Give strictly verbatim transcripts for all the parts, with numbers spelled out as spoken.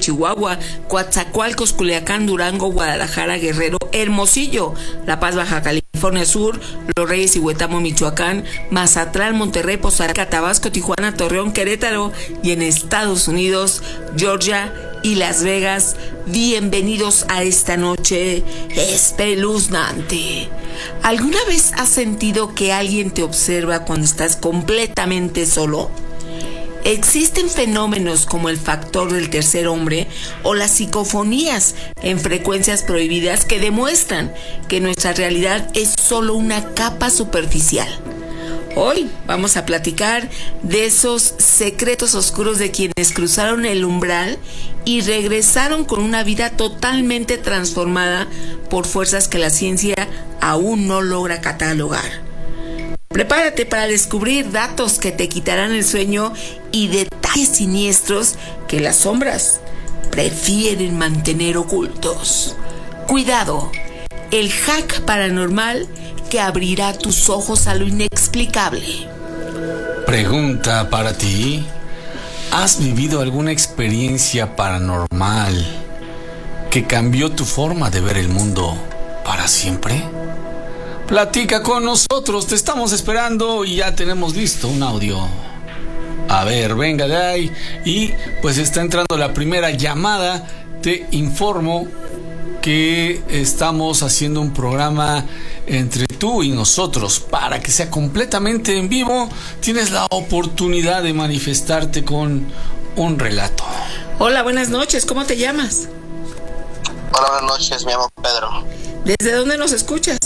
Chihuahua, Coatzacoalcos, Culiacán, Durango, Guadalajara, Guerrero, Hermosillo, La Paz, Baja California Sur, Los Reyes y Huetamo, Michoacán, Mazatlán, Monterrey, Poza Rica, Tabasco, Tijuana, Torreón, Querétaro y en Estados Unidos, Georgia y Las Vegas. Bienvenidos a esta noche espeluznante. ¿Alguna vez has sentido que alguien te observa cuando estás completamente solo? Existen fenómenos como el factor del tercer hombre o las psicofonías en frecuencias prohibidas que demuestran que nuestra realidad es solo una capa superficial. Hoy vamos a platicar de esos secretos oscuros de quienes cruzaron el umbral y regresaron con una vida totalmente transformada por fuerzas que la ciencia aún no logra catalogar. Prepárate para descubrir datos que te quitarán el sueño y detalles siniestros que las sombras prefieren mantener ocultos. Cuidado, el hack paranormal que abrirá tus ojos a lo inexplicable. Pregunta para ti: ¿has vivido alguna experiencia paranormal que cambió tu forma de ver el mundo para siempre? Platica con nosotros, te estamos esperando y ya tenemos listo un audio. A ver, venga de ahí. Y pues está entrando la primera llamada. Te informo que estamos haciendo un programa entre tú y nosotros para que sea completamente en vivo. Tienes la oportunidad de manifestarte con un relato. Hola, buenas noches, ¿cómo te llamas? Hola, buenas noches, me llamo Pedro. ¿Desde dónde nos escuchas?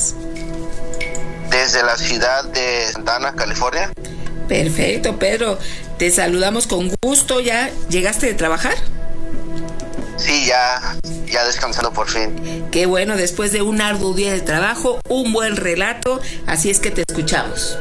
Desde la ciudad de Santa Ana, California. Perfecto, Pedro, te saludamos con gusto. ¿Ya llegaste de trabajar? Sí, ya, ya descansando por fin. Qué bueno, después de un arduo día de trabajo, un buen relato, así es que te escuchamos.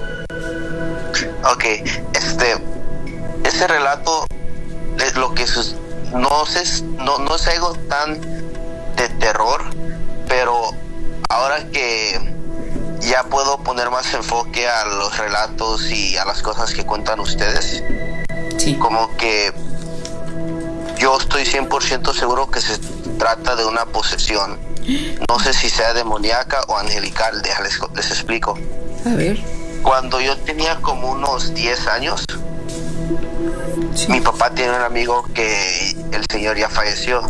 Ok, este, ese relato es lo que sus, no sé, no, no es algo tan de terror, pero ahora que ya puedo poner más enfoque a los relatos y a las cosas que cuentan ustedes, sí, como que yo estoy cien por ciento seguro que se trata de una posesión. No sé si sea demoníaca o angelical, déjales, les explico. A ver. Cuando yo tenía como unos diez años, sí, mi papá tiene un amigo que el señor ya falleció.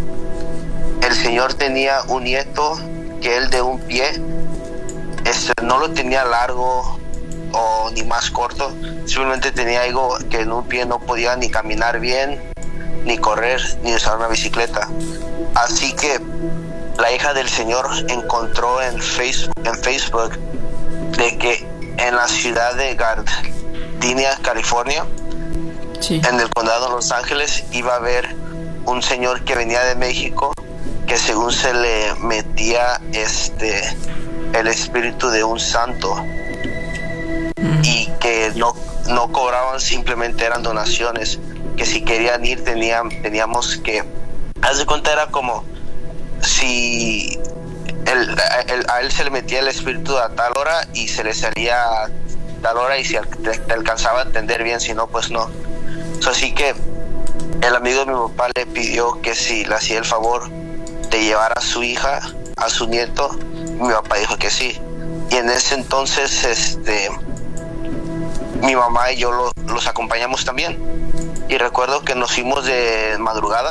El señor tenía un nieto que él de un pie, este, no lo tenía largo o ni más corto, simplemente tenía algo que en un pie no podía ni caminar bien, ni correr, ni usar una bicicleta. Así que la hija del señor encontró en Facebook, en Facebook de que en la ciudad de Gardenia, California, sí, en el condado de Los Ángeles, iba a haber un señor que venía de México que según se le metía este el espíritu de un santo, mm, y que no, no cobraban, simplemente eran donaciones, que si querían ir tenían, teníamos que, haz de cuenta, era como si el, el, a él se le metía el espíritu a tal hora y se le salía a tal hora, y si te, te alcanzaba a entender bien, si no, pues no. So, así que el amigo de mi papá le pidió que si le hacía el favor de llevar a su hija, a su nieto. Mi papá dijo que sí, y en ese entonces este mi mamá y yo lo, los acompañamos también, y recuerdo que nos fuimos de madrugada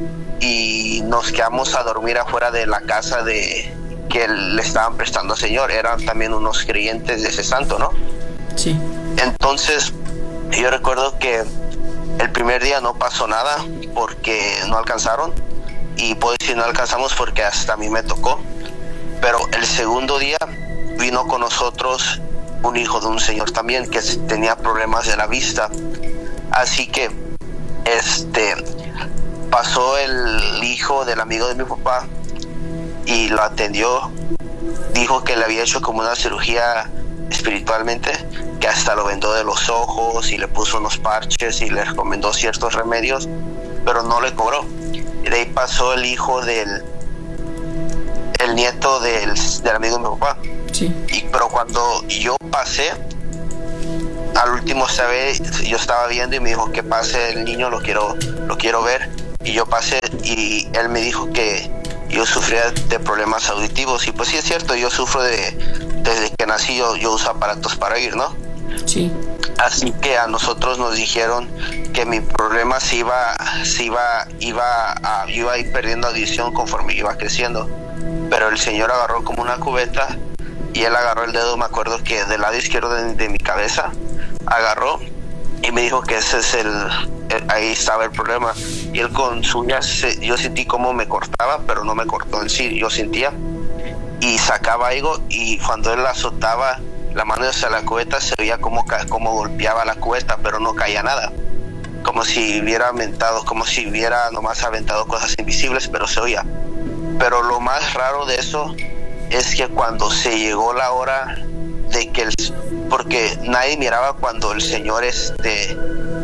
y nos quedamos a dormir afuera de la casa de que le estaban prestando al señor. Eran también unos creyentes de ese santo, ¿no? Sí. Entonces yo recuerdo que el primer día no pasó nada porque no alcanzaron, y puedo decir no alcanzamos porque hasta a mí me tocó. Pero el segundo día vino con nosotros un hijo de un señor también que tenía problemas de la vista. Así que este pasó el hijo del amigo de mi papá y lo atendió. Dijo que le había hecho como una cirugía espiritualmente, que hasta lo vendó de los ojos y le puso unos parches y le recomendó ciertos remedios, pero no le cobró. Y de ahí pasó el hijo del el nieto del, del amigo de mi papá. Sí. Y, pero cuando yo pasé, al último esta vez, yo estaba viendo y me dijo que pase el niño, lo quiero, lo quiero ver. y yo pasé y él me dijo que yo sufría de problemas auditivos, y pues sí es cierto, yo sufro de, desde que nací yo, yo uso aparatos para oír, ¿no? Sí. Así que a nosotros nos dijeron que mi problema se iba, se iba, iba a, iba a ir perdiendo audición conforme iba creciendo. Pero el Señor agarró como una cubeta y él agarró el dedo, me acuerdo que del lado izquierdo de, de mi cabeza, agarró y me dijo que ese es el, el ahí estaba el problema. Y él con su uña, yo sentí como me cortaba, pero no me cortó en sí, yo sentía. Y sacaba algo, y cuando él azotaba la mano hacia la cubeta, se veía como, como golpeaba la cubeta, pero no caía nada. Como si hubiera aventado, como si hubiera nomás aventado cosas invisibles, pero se oía. Pero lo más raro de eso es que cuando se llegó la hora de que el... porque nadie miraba cuando el Señor este...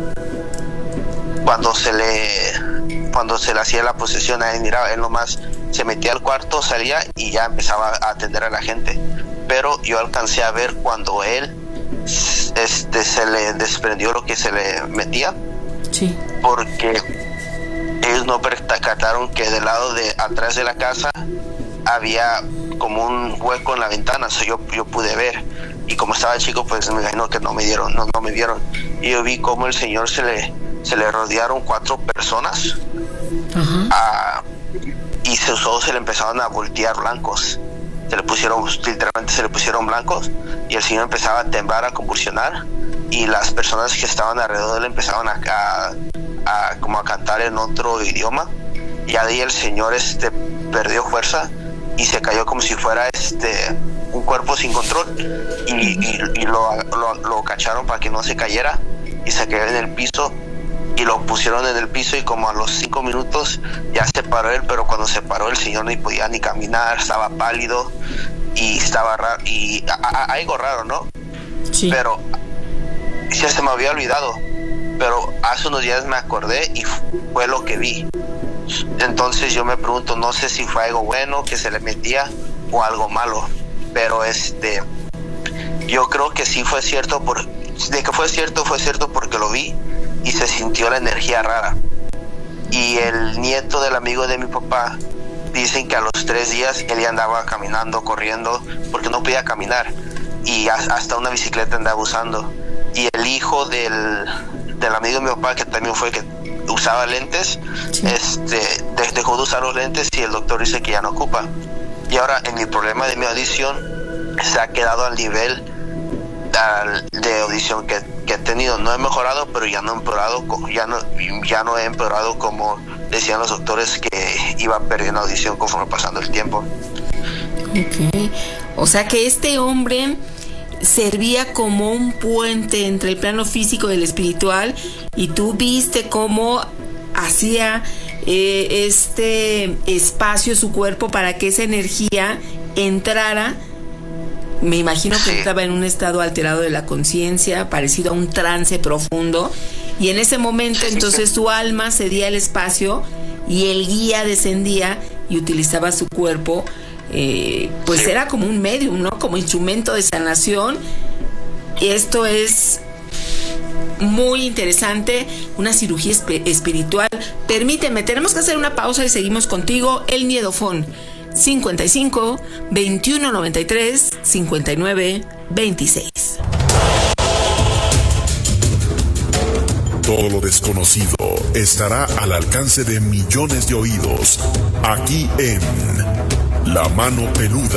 cuando se le... cuando se le hacía la posesión, nadie miraba. Él nomás se metía al cuarto, salía y ya empezaba a atender a la gente. Pero yo alcancé a ver cuando él este, se le desprendió lo que se le metía. Sí. Porque ellos no percataron que del lado de atrás de la casa había como un hueco en la ventana, o sea, yo, yo pude ver, y como estaba chico, pues me imagino que no me dieron, no, no me vieron, y yo vi como el Señor se le, se le rodearon cuatro personas. Uh-huh. a, y se, todos se le empezaron a voltear blancos, se le pusieron, literalmente se le pusieron blancos, y el Señor empezaba a temblar, a convulsionar, y las personas que estaban alrededor de él empezaban a, a, a como a cantar en otro idioma, y ahí el Señor este perdió fuerza y se cayó como si fuera este un cuerpo sin control, y, y, y lo, lo, lo cacharon para que no se cayera, y se cayó en el piso, y lo pusieron en el piso, y como a los cinco minutos ya se paró él, pero cuando se paró el Señor no podía ni caminar, estaba pálido y estaba raro, y a, a, algo raro, ¿no? Sí. Pero ya se me había olvidado, pero hace unos días me acordé y fue lo que vi. Entonces yo me pregunto, no sé si fue algo bueno que se le metía o algo malo, pero este yo creo que sí fue cierto, por, de que fue cierto, fue cierto porque lo vi y se sintió la energía rara. Y el nieto del amigo de mi papá, dicen que a los tres días él ya andaba caminando, corriendo, porque no podía caminar, y hasta una bicicleta andaba usando. Y el hijo del, del amigo de mi papá, que también fue que usaba lentes, sí. este dejó de usar los lentes, y el doctor dice que ya no ocupa. Y ahora en mi problema de mi audición se ha quedado al nivel de audición que, que he tenido. No he mejorado, pero ya no he empeorado, ya no, ya no he empeorado como decían los doctores, que iba perdiendo audición conforme pasando el tiempo. Ok, o sea que este hombre servía como un puente entre el plano físico y el espiritual, y tú viste cómo hacía eh, este espacio su cuerpo para que esa energía entrara. Me imagino que estaba en un estado alterado de la conciencia, parecido a un trance profundo, y en ese momento entonces su alma cedía el espacio y el guía descendía y utilizaba su cuerpo. Eh, pues era como un medium, ¿no? Como instrumento de sanación. Esto es muy interesante, una cirugía esp- espiritual. Permíteme, tenemos que hacer una pausa y seguimos contigo. El Miedofón cincuenta y cinco, veintiuno noventa y tres, cincuenta y nueve, veintiséis. Todo lo desconocido estará al alcance de millones de oídos, aquí en La Mano Peluda,